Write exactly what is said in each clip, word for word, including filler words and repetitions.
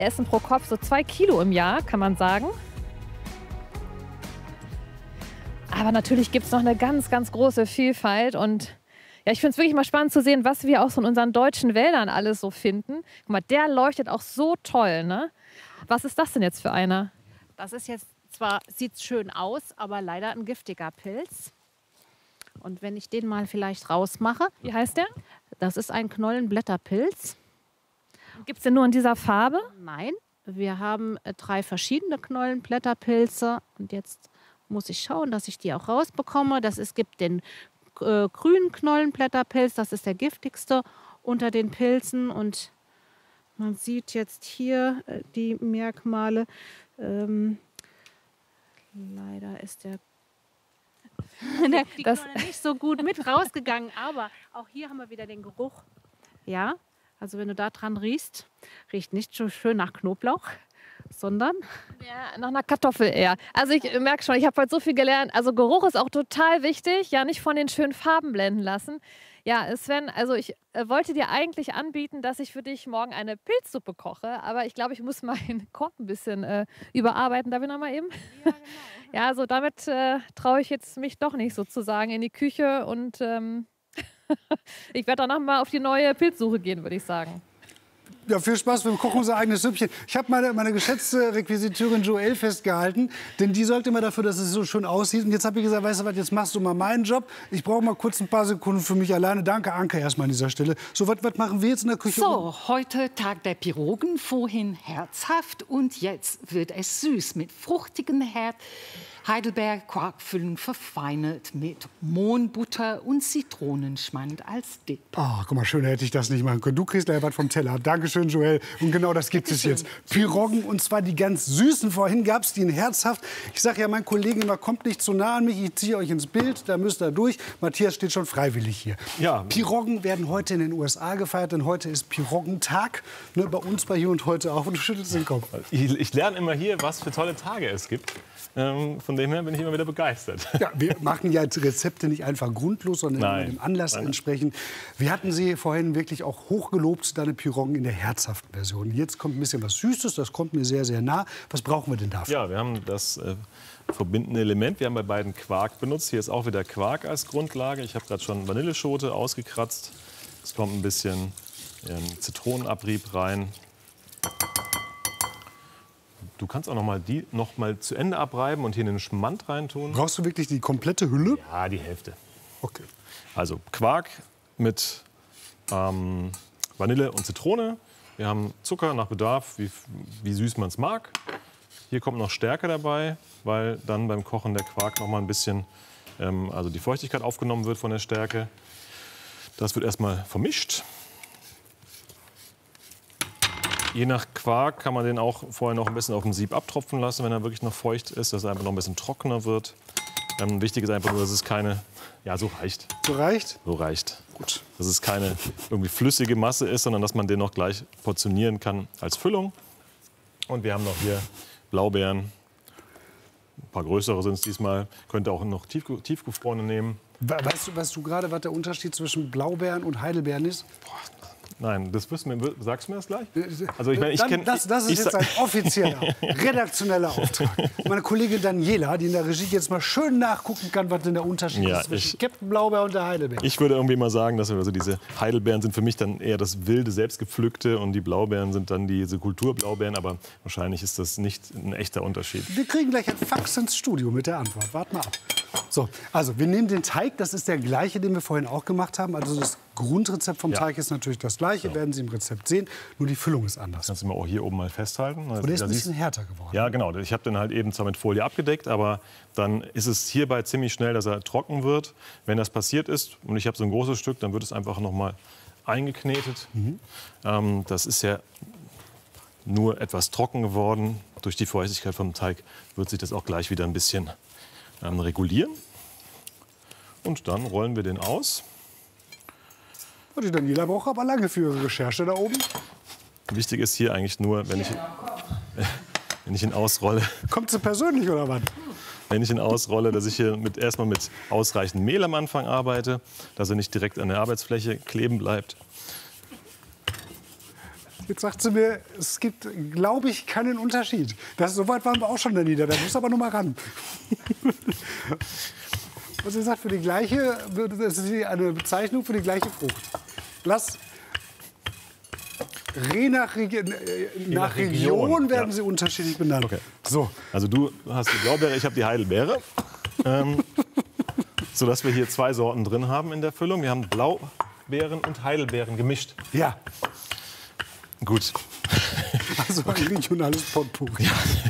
essen pro Kopf so zwei Kilo im Jahr, kann man sagen. Aber natürlich gibt es noch eine ganz, ganz große Vielfalt. Und ja, ich finde es wirklich mal spannend zu sehen, was wir auch so in unseren deutschen Wäldern alles so finden. Guck mal, der leuchtet auch so toll, ne? Was ist das denn jetzt für einer? Das ist jetzt zwar, sieht schön aus, aber leider ein giftiger Pilz. Und wenn ich den mal vielleicht rausmache. Wie heißt der? Das ist ein Knollenblätterpilz. Gibt es den nur in dieser Farbe? Nein, wir haben äh, drei verschiedene Knollenblätterpilze. Und jetzt muss ich schauen, dass ich die auch rausbekomme. Das, es gibt den äh, grünen Knollenblätterpilz, das ist der giftigste unter den Pilzen. Und man sieht jetzt hier äh, die Merkmale. Ähm, leider ist der, der die das Knolle nicht so gut mit rausgegangen. Aber auch hier haben wir wieder den Geruch. Ja, also wenn du da dran riechst, riecht nicht so schön nach Knoblauch, sondern ja, nach einer Kartoffel eher. Also ich merke schon, ich habe heute so viel gelernt. Also Geruch ist auch total wichtig. Ja, nicht von den schönen Farben blenden lassen. Ja, Sven, also ich äh, wollte dir eigentlich anbieten, dass ich für dich morgen eine Pilzsuppe koche. Aber ich glaube, ich muss meinen Koch ein bisschen äh, überarbeiten. Darf ich noch mal eben? ja, genau. Ja, also damit äh, traue ich jetzt mich doch nicht sozusagen in die Küche. Und ähm, ich werde danach mal auf die neue Pilzsuche gehen, würde ich sagen. Ja, viel Spaß, wir kochen unser eigenes Süppchen. Ich habe meine, meine geschätzte Requisiteurin Joelle festgehalten, denn die sorgt immer dafür, dass es so schön aussieht. Und jetzt habe ich gesagt, weißt du was, jetzt machst du mal meinen Job. Ich brauche mal kurz ein paar Sekunden für mich alleine. Danke, Anke, erstmal an dieser Stelle. So, was, was machen wir jetzt in der Küche? So, heute Tag der Pirogen, vorhin herzhaft und jetzt wird es süß mit fruchtigen Herd. Heidelbeer-Quarkfüllung verfeinert mit Mohnbutter und Zitronenschmand als Dip. Ah, guck mal, schöner hätte ich das nicht machen können. Du kriegst gleich was vom Teller. Dankeschön, Joelle. Und genau das gibt es jetzt. Piroggen, und zwar die ganz süßen. Vorhin gab es die in herzhaft. Ich sage ja meinen Kollegen immer, kommt nicht zu nah an mich. Ich ziehe euch ins Bild, da müsst ihr durch. Matthias steht schon freiwillig hier. Ja. Piroggen werden heute in den U S A gefeiert, denn heute ist Piroggentag. Ne, bei uns bei Hier und Heute auch. Und du schüttelst den Kopf. Ich, ich lerne immer hier, was für tolle Tage es gibt. Ähm, von dem her bin ich immer wieder begeistert. Ja, wir machen ja Rezepte nicht einfach grundlos, sondern Nein. immer dem Anlass Nein. entsprechend. Wir hatten sie vorhin wirklich auch hochgelobt, deine Piroggen in der herzhaften Version. Jetzt kommt ein bisschen was Süßes, das kommt mir sehr, sehr nah. Was brauchen wir denn dafür? Ja, wir haben das äh, verbindende Element. Wir haben bei beiden Quark benutzt. Hier ist auch wieder Quark als Grundlage. Ich habe gerade schon Vanilleschote ausgekratzt. Es kommt ein bisschen ähm, Zitronenabrieb rein. Du kannst auch noch mal die noch mal zu Ende abreiben und hier einen Schmand reintun. Brauchst du wirklich die komplette Hülle? Ja, die Hälfte. Okay. Also Quark mit ähm, Vanille und Zitrone. Wir haben Zucker nach Bedarf, wie, wie süß man es mag. Hier kommt noch Stärke dabei, weil dann beim Kochen der Quark noch mal ein bisschen, ähm, also die Feuchtigkeit aufgenommen wird von der Stärke. Das wird erstmal vermischt. Je nach Quark kann man den auch vorher noch ein bisschen auf dem Sieb abtropfen lassen, wenn er wirklich noch feucht ist, dass er einfach noch ein bisschen trockener wird. Ähm, wichtig ist einfach nur, dass es keine, ja, so reicht. So reicht? So reicht. Gut. Dass es keine irgendwie flüssige Masse ist, sondern dass man den noch gleich portionieren kann als Füllung. Und wir haben noch hier Blaubeeren. Ein paar größere sind es diesmal. Könnt ihr auch noch tiefge tiefgefrorene nehmen. Weißt du, weißt du gerade, was der Unterschied zwischen Blaubeeren und Heidelbeeren ist? Boah, nein, das wirst du mir, sagst du mir das gleich? Also ich meine, ich Dann, kenn, das, das ist ich, jetzt ein offizieller, redaktioneller Auftrag. Meine Kollegin Daniela, die in der Regie jetzt mal schön nachgucken kann, was denn der Unterschied Ja, ist zwischen ich- Captain Blaubeer und der Heidelbeer. Ich würde irgendwie mal sagen, dass wir, also diese Heidelbeeren sind für mich dann eher das wilde, selbstgepflückte und die Blaubeeren sind dann diese Kulturblaubeeren. Aber wahrscheinlich ist das nicht ein echter Unterschied. Wir kriegen gleich ein Fax ins Studio mit der Antwort. Wart mal ab. So, also wir nehmen den Teig, das ist der gleiche, den wir vorhin auch gemacht haben. Also das Grundrezept vom Ja. Teig ist natürlich das gleiche, So. werden Sie im Rezept sehen, nur die Füllung ist anders. Kannst du mal auch hier oben mal festhalten. Und der ist Da ein siehst- bisschen härter geworden. Ja, genau. Ich habe den halt eben zwar mit Folie abgedeckt, aber dann ist es hierbei ziemlich schnell, dass er trocken wird. Wenn das passiert ist und ich habe so ein großes Stück, dann wird es einfach noch mal eingeknetet. Ähm, das ist ja nur etwas trocken geworden. Durch die Feuchtigkeit vom Teig wird sich das auch gleich wieder ein bisschen ähm, regulieren. Und dann rollen wir den aus. Und die Daniela braucht aber lange für ihre Recherche da oben. Wichtig ist hier eigentlich nur, wenn ich, wenn ich ihn ausrolle, Kommt sie persönlich oder was? wenn ich ihn ausrolle, dass ich hier mit, erstmal mit ausreichend Mehl am Anfang arbeite, dass er nicht direkt an der Arbeitsfläche kleben bleibt. Jetzt sagt sie mir, es gibt, glaube ich, keinen Unterschied. Das, so weit waren wir auch schon in der Nieder. Da muss aber noch mal ran. Was ihr sagt, für die gleiche, das ist eine Bezeichnung für die gleiche Frucht. Lass. Je nach, Regi nach, nach Region, Region werden ja. sie unterschiedlich benannt. Okay. So. Also du hast die Blaubeere, ich habe die Heidelbeere. ähm, sodass wir hier zwei Sorten drin haben in der Füllung. Wir haben Blaubeeren und Heidelbeeren gemischt. Ja. Gut. Also ein regionales Potpourri.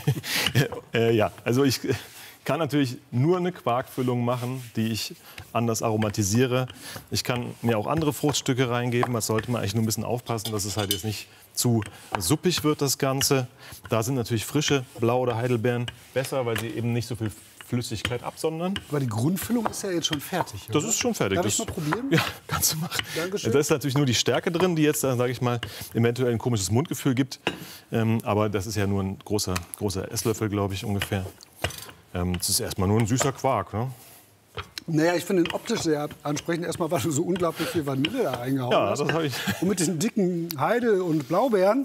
Ja. äh, ja, also ich kann natürlich nur eine Quarkfüllung machen, die ich anders aromatisiere. Ich kann mir auch andere Fruchtstücke reingeben. Da sollte man eigentlich nur ein bisschen aufpassen, dass es halt jetzt nicht zu suppig wird, das Ganze. Da sind natürlich frische Blau- oder Heidelbeeren besser, weil sie eben nicht so viel Flüssigkeit absondern. Aber die Grundfüllung ist ja jetzt schon fertig, oder? Das ist schon fertig. Darf das, ich mal probieren? Ja, kannst du machen. Dankeschön. Da ist natürlich nur die Stärke drin, die jetzt, sage ich mal, eventuell ein komisches Mundgefühl gibt. Ähm, aber das ist ja nur ein großer, großer Esslöffel, glaube ich, ungefähr. Ähm, das ist erstmal nur ein süßer Quark, ne? Naja, ich finde ihn optisch sehr ansprechend. Erstmal, weil du so unglaublich viel Vanille da eingehauen ja, hast. Das habe ich. Und mit diesen dicken Heidel- und Blaubeeren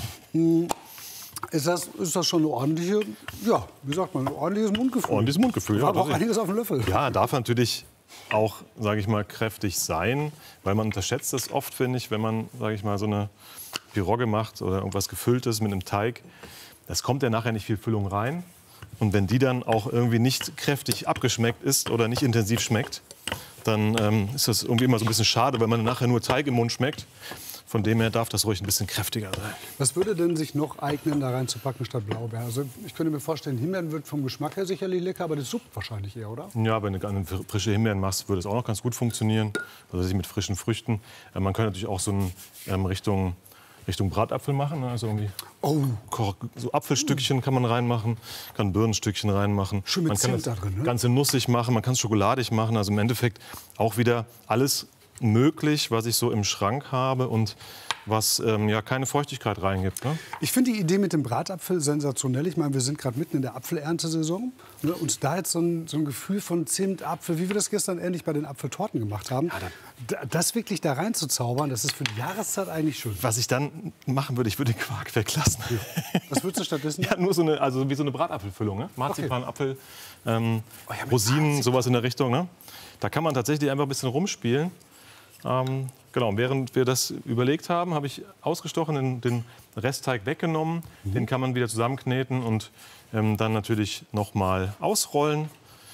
mh, ist, das, ist das schon eine ordentliche, ja, wie sagt man, ein ordentliches Mundgefühl. Ordentliches Mundgefühl, ja. Aber auch einiges auf dem Löffel. Ja, darf natürlich auch, sage ich mal, kräftig sein, weil man unterschätzt das oft, finde ich, wenn man, sage ich mal, so eine Pirogge macht oder irgendwas Gefülltes mit einem Teig. Das kommt ja nachher nicht viel Füllung rein. Und wenn die dann auch irgendwie nicht kräftig abgeschmeckt ist oder nicht intensiv schmeckt, dann ähm, ist das irgendwie immer so ein bisschen schade, weil man nachher nur Teig im Mund schmeckt. Von dem her darf das ruhig ein bisschen kräftiger sein. Was würde denn sich noch eignen, da reinzupacken statt Blaubeer? Also ich könnte mir vorstellen, Himbeeren wird vom Geschmack her sicherlich lecker, aber das suppt wahrscheinlich eher, oder? Ja, wenn du frische Himbeeren machst, würde es auch noch ganz gut funktionieren. Also mit frischen Früchten. Äh, man könnte natürlich auch so in ähm, Richtung Richtung Bratapfel machen, ne? Also irgendwie oh. so Apfelstückchen kann man reinmachen, kann Birnenstückchen reinmachen. Schön mit man kann Zimt das da drin, ne? Ganze nussig machen, man kann es schokoladig machen. Also im Endeffekt auch wieder alles möglich, was ich so im Schrank habe und was ähm, ja keine Feuchtigkeit reingibt. Ne? Ich finde die Idee mit dem Bratapfel sensationell. Ich meine, wir sind gerade mitten in der Apfelerntesaison. Ne? Und da jetzt so ein, so ein Gefühl von Zimt, Apfel, wie wir das gestern ähnlich bei den Apfeltorten gemacht haben, ja, das wirklich da reinzuzaubern, das ist für die Jahreszeit eigentlich schön. Was ich dann machen würde, ich würde den Quark weglassen. Ja. Was würdest du stattdessen? Ja, nur so eine, also wie so eine Bratapfelfüllung. Ne? Marzipan, okay. Apfel, ähm, oh ja, Rosinen, Marzipan. Sowas in der Richtung. Ne? Da kann man tatsächlich einfach ein bisschen rumspielen. Ähm, genau, während wir das überlegt haben, habe ich ausgestochen, den, den Restteig weggenommen. Mhm. Den kann man wieder zusammenkneten und ähm, dann natürlich noch mal ausrollen.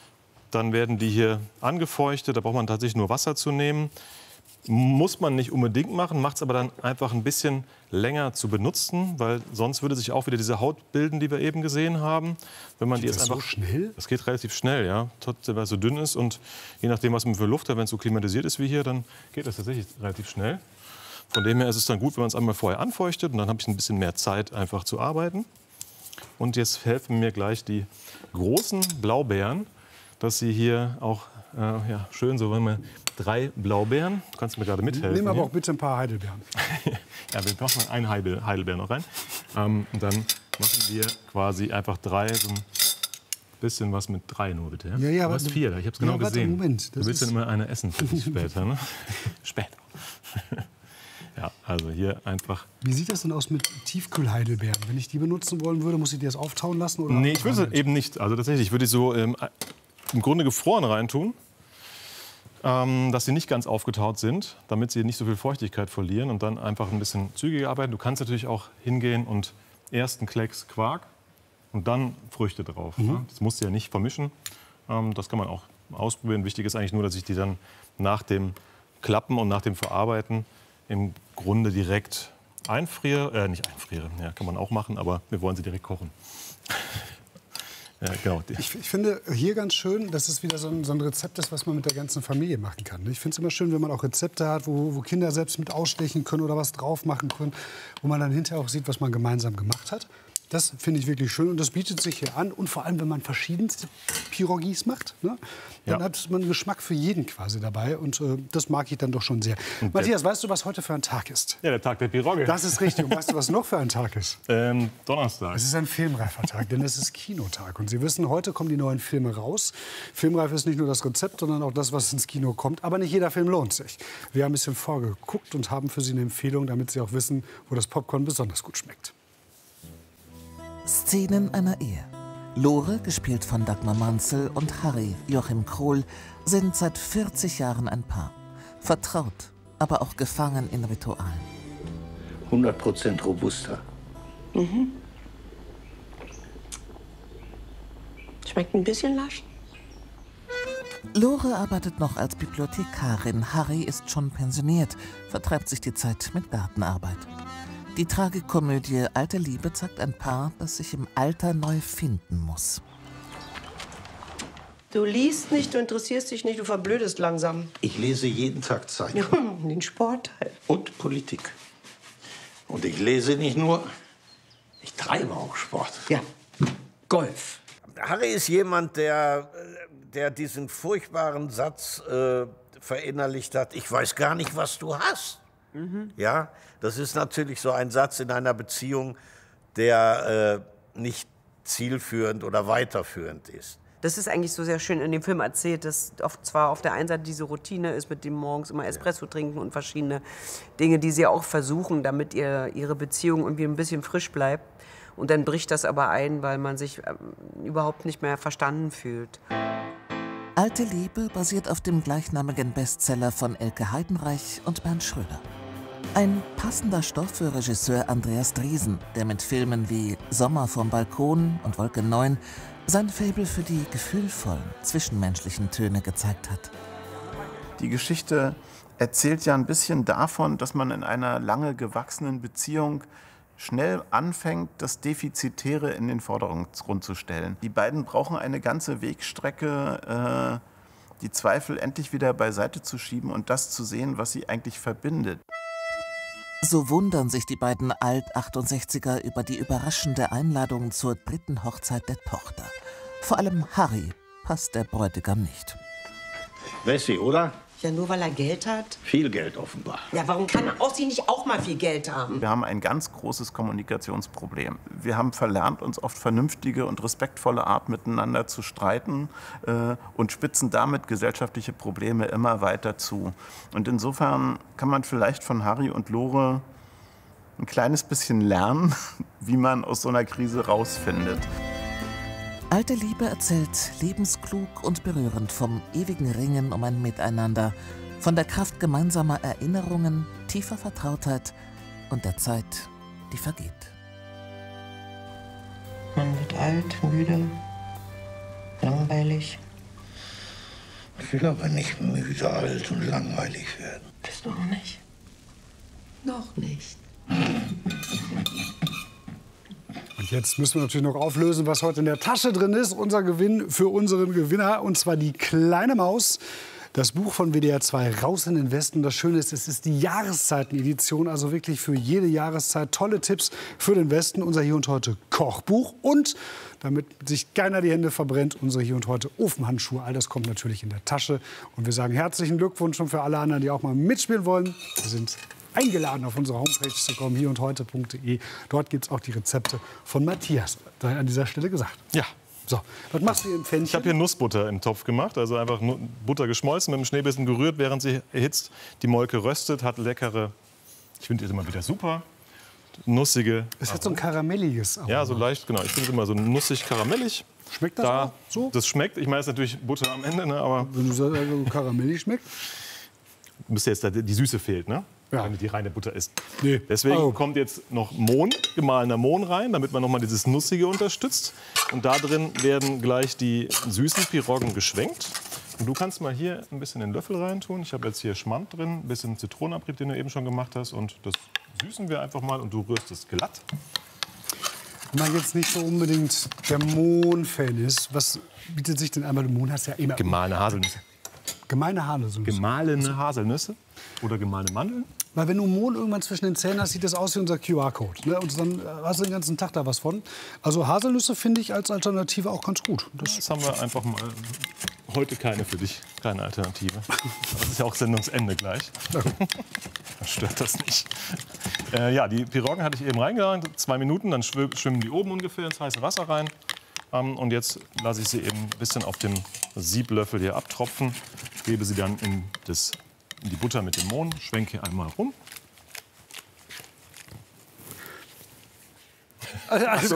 Dann werden die hier angefeuchtet. Da braucht man tatsächlich nur Wasser zu nehmen. Muss man nicht unbedingt machen, macht es aber dann einfach ein bisschen länger zu benutzen, weil sonst würde sich auch wieder diese Haut bilden, die wir eben gesehen haben. Wenn man geht die jetzt das einfach so schnell? Das geht relativ schnell, ja. Trotzdem, weil es so dünn ist und je nachdem, was man für Luft hat, wenn es so klimatisiert ist wie hier, dann geht das tatsächlich relativ schnell. Von dem her ist es dann gut, wenn man es einmal vorher anfeuchtet und dann habe ich ein bisschen mehr Zeit, einfach zu arbeiten. Und jetzt helfen mir gleich die großen Blaubeeren, dass sie hier auch äh, ja, schön so, wenn man drei Blaubeeren, du kannst mir gerade mithelfen. Nimm aber hier. auch bitte ein paar Heidelbeeren. Ja, wir machen einen Heidel, Heidelbeer noch rein. Ähm, und dann machen wir quasi einfach drei, so ein bisschen was mit drei nur bitte. Ja, ja, ja, du hast vier, ich habe es genau ja, warte, gesehen. Moment, du willst dann immer eine essen für dich später, ne? Später. Ja, also hier einfach. Wie sieht das denn aus mit Tiefkühlheidelbeeren? Wenn ich die benutzen wollen würde, muss ich die das auftauen lassen? Oder nee, ich würde es eben nicht. Also tatsächlich, ich würde die so ähm, im Grunde gefroren reintun. Ähm, dass sie nicht ganz aufgetaut sind, damit sie nicht so viel Feuchtigkeit verlieren und dann einfach ein bisschen zügiger arbeiten. Du kannst natürlich auch hingehen und erst einen Klecks Quark und dann Früchte drauf. Mhm. Ne? Das musst du ja nicht vermischen. Ähm, das kann man auch ausprobieren. Wichtig ist eigentlich nur, dass ich die dann nach dem Klappen und nach dem Verarbeiten im Grunde direkt einfriere. Äh, nicht einfriere, ja, kann man auch machen, aber wir wollen sie direkt kochen. Ja, genau. Ich, ich finde hier ganz schön, dass es wieder so ein, so ein Rezept ist, was man mit der ganzen Familie machen kann. Ich finde es immer schön, wenn man auch Rezepte hat, wo, wo Kinder selbst mit ausstechen können oder was drauf machen können, wo man dann hinterher auch sieht, was man gemeinsam gemacht hat. Das finde ich wirklich schön und das bietet sich hier an. Und vor allem, wenn man verschiedenste Pierogis macht, ne, dann Ja. hat man Geschmack für jeden quasi dabei. Und äh, das mag ich dann doch schon sehr. Und Matthias, weißt du, was heute für ein Tag ist? Ja, der Tag der Pirogge. Das ist richtig. Und weißt du, was noch für ein Tag ist? Ähm, Donnerstag. Es ist ein filmreifer Tag, denn es ist Kinotag. Und Sie wissen, heute kommen die neuen Filme raus. Filmreif ist nicht nur das Rezept, sondern auch das, was ins Kino kommt. Aber nicht jeder Film lohnt sich. Wir haben ein bisschen vorgeguckt und haben für Sie eine Empfehlung, damit Sie auch wissen, wo das Popcorn besonders gut schmeckt. Szenen einer Ehe. Lore, gespielt von Dagmar Manzel, und Harry, Joachim Krohl, sind seit vierzig Jahren ein Paar. Vertraut, aber auch gefangen in Ritualen. hundert Prozent robuster. Mhm. Schmeckt ein bisschen lasch. Lore arbeitet noch als Bibliothekarin. Harry ist schon pensioniert, vertreibt sich die Zeit mit Gartenarbeit. Die Tragikomödie Alte Liebe zeigt ein Paar, das sich im Alter neu finden muss. Du liest nicht, du interessierst dich nicht, du verblödest langsam. Ich lese jeden Tag Zeitung. Den Sportteil. Und Politik. Und ich lese nicht nur, ich treibe auch Sport. Ja, Golf. Harry ist jemand, der, der diesen furchtbaren Satz äh, verinnerlicht hat, ich weiß gar nicht, was du hast. Mhm. Ja, das ist natürlich so ein Satz in einer Beziehung, der äh, nicht zielführend oder weiterführend ist. Das ist eigentlich so sehr schön in dem Film erzählt, dass oft zwar auf der einen Seite diese Routine ist, mit dem morgens immer Espresso trinken und verschiedene Dinge, die sie auch versuchen, damit ihr, ihre Beziehung irgendwie ein bisschen frisch bleibt. Und dann bricht das aber ein, weil man sich ähm, überhaupt nicht mehr verstanden fühlt. Alte Liebe basiert auf dem gleichnamigen Bestseller von Elke Heidenreich und Bernd Schröder. Ein passender Stoff für Regisseur Andreas Driesen, der mit Filmen wie Sommer vom Balkon und Wolke neun sein Faible für die gefühlvollen, zwischenmenschlichen Töne gezeigt hat. Die Geschichte erzählt ja ein bisschen davon, dass man in einer lange gewachsenen Beziehung schnell anfängt, das Defizitäre in den Vordergrund zu stellen. Die beiden brauchen eine ganze Wegstrecke, äh, die Zweifel endlich wieder beiseite zu schieben und das zu sehen, was sie eigentlich verbindet. So wundern sich die beiden Alt-achtundsechziger über die überraschende Einladung zur dritten Hochzeit der Tochter. Vor allem Harry passt der Bräutigam nicht. Wessi, oder? Ja, nur weil er Geld hat? Viel Geld offenbar. Ja, warum kann Ossi nicht auch mal viel Geld haben? Wir haben ein ganz großes Kommunikationsproblem. Wir haben verlernt, uns auf vernünftige und respektvolle Art miteinander zu streiten äh, und spitzen damit gesellschaftliche Probleme immer weiter zu. Und insofern kann man vielleicht von Harry und Lore ein kleines bisschen lernen, wie man aus so einer Krise rausfindet. Alte Liebe erzählt lebensklug und berührend vom ewigen Ringen um ein Miteinander, von der Kraft gemeinsamer Erinnerungen, tiefer Vertrautheit und der Zeit, die vergeht. Man wird alt, müde, langweilig. Ich will aber nicht müde, alt und langweilig werden. Bist du auch nicht? Noch nicht. Und jetzt müssen wir natürlich noch auflösen, was heute in der Tasche drin ist. Unser Gewinn für unseren Gewinner, und zwar die kleine Maus. Das Buch von W D R zwei, Raus in den Westen. Das Schöne ist, es ist die Jahreszeitenedition, also wirklich für jede Jahreszeit tolle Tipps für den Westen. Unser Hier und Heute Kochbuch und, damit sich keiner die Hände verbrennt, unsere Hier und Heute Ofenhandschuhe. All das kommt natürlich in der Tasche. Und wir sagen herzlichen Glückwunsch und für alle anderen, die auch mal mitspielen wollen. Wir sind eingeladen, auf unsere Homepage zu kommen, hier und heute punkt de. Dort gibt es auch die Rezepte von Matthias. Daher an dieser Stelle gesagt. Ja. So, was machst du hier im Pfännchen? Ich habe hier Nussbutter im Topf gemacht, also einfach Nu- Butter geschmolzen, mit dem Schneebesen gerührt, während sie erhitzt. Die Molke röstet, hat leckere, ich finde die immer wieder super, nussige. Es hat so ein karamelliges Aroma. Ja, so leicht, genau. Ich finde es immer so nussig karamellig. Schmeckt das Da, auch so? Das schmeckt. Ich meine, es ist natürlich Butter am Ende, ne, aber Wenn du sagst, also karamellig schmeckt? müsste jetzt da, die Süße fehlt, ne? Ja. Wenn die reine Butter ist. Nee. Deswegen Oh. kommt jetzt noch Mohn, gemahlener Mohn rein, damit man noch mal dieses Nussige unterstützt. Und da drin werden gleich die süßen Piroggen geschwenkt. Und du kannst mal hier ein bisschen den Löffel reintun. Ich habe jetzt hier Schmand drin, ein bisschen Zitronenabrieb, den du eben schon gemacht hast. Und das süßen wir einfach mal und du rührst es glatt. Wenn man jetzt nicht so unbedingt der Mohn-Fan ist, was bietet sich denn einmal? Der Mohn hast ja immer Gemahlene Haselnüsse. gemeine Haselnüsse. Gemahlene Haselnüsse oder gemahlene Mandeln. Weil wenn du Mohn irgendwann zwischen den Zähnen hast, sieht das aus wie unser Q R-Code. Ne? Und dann hast du den ganzen Tag da was von. Also Haselnüsse finde ich als Alternative auch ganz gut. Das, das haben wir einfach mal. Heute keine für dich, keine Alternative. Das ist ja auch Sendungsende gleich. Das stört das nicht. Äh, ja, die Piroggen hatte ich eben reingeladen, zwei Minuten, dann schwimmen die oben ungefähr ins heiße Wasser rein. Ähm, und jetzt lasse ich sie eben ein bisschen auf dem Sieblöffel hier abtropfen, gebe sie dann in, das, in die Butter mit dem Mohn, schwenke einmal rum. Also,